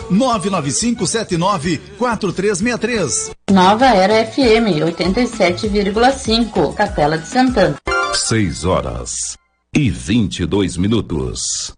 995794363. Nova Era FM 87,5, Capela de Santana. 6 horas e 22 minutos.